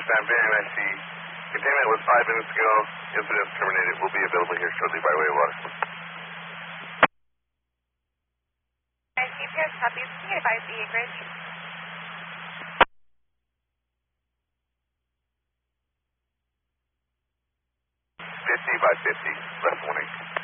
San Ben, I see. Containment was 5 minutes ago. Incident is terminated. We'll be available here shortly by way of water. GPS copies. Can you advise the acreage? 50 by 50, less 1 acre.